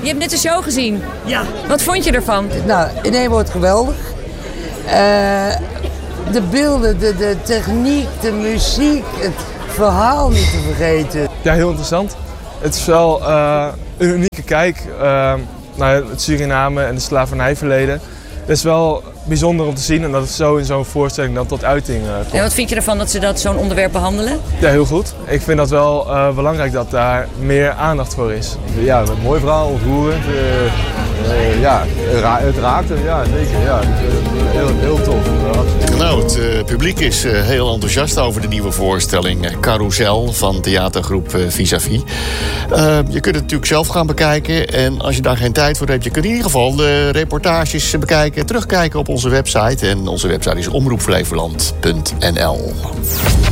hebt net de show gezien. Ja. Wat vond je ervan? Nou, in één woord geweldig. De beelden, de techniek, de muziek, het verhaal niet te vergeten. Ja, heel interessant. Het is wel een unieke kijk naar het Suriname en de slavernijverleden. Het is wel bijzonder om te zien en dat het zo in zo'n voorstelling dan tot uiting komt. En wat vind je ervan dat ze zo'n onderwerp behandelen? Ja, heel goed. Ik vind dat wel belangrijk dat daar meer aandacht voor is. Ja, een mooi verhaal, ontroerend. Het raakt hem, ja, zeker. Ja, heel tof. Nou, het publiek is heel enthousiast over de nieuwe voorstelling Carousel van theatergroep Vis-à-Vis. Je kunt het natuurlijk zelf gaan bekijken. En als je daar geen tijd voor hebt, je kunt in ieder geval de reportages bekijken, terugkijken op onze website. En onze website is omroepflevoland.nl.